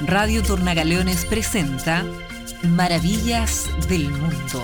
Radio Tornagaleones presenta Maravillas del Mundo.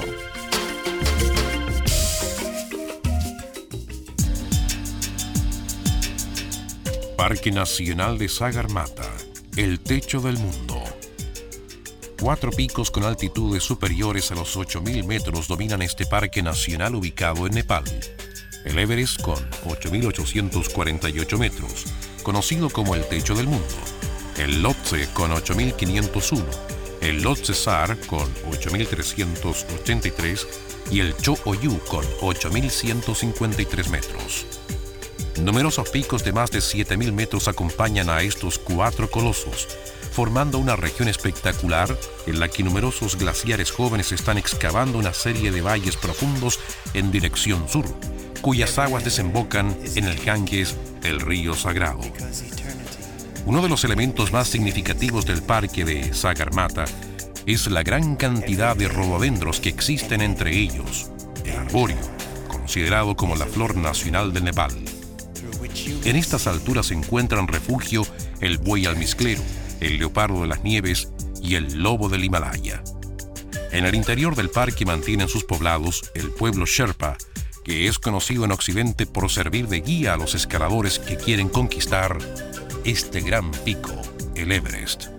Parque Nacional de Sagarmatha, el techo del mundo. 4 picos con altitudes superiores a los 8.000 metros dominan este parque nacional ubicado en Nepal. El Everest con 8.848 metros, conocido como el techo del mundo. El Lhotse con 8.501, el Lhotse Sar con 8.383 y el Cho Oyu con 8.153 metros. Numerosos picos de más de 7.000 metros acompañan a estos 4 colosos, formando una región espectacular en la que numerosos glaciares jóvenes están excavando una serie de valles profundos en dirección sur, cuyas aguas desembocan en el Ganges, el río sagrado. Uno de los elementos más significativos del parque de Sagarmatha es la gran cantidad de rododendros que existen entre ellos, el arbóreo, considerado como la flor nacional de Nepal. En estas alturas se encuentran refugio el buey almizclero, el leopardo de las nieves y el lobo del Himalaya. En el interior del parque mantienen sus poblados el pueblo Sherpa, que es conocido en Occidente por servir de guía a los escaladores que quieren conquistar este gran pico, el Everest.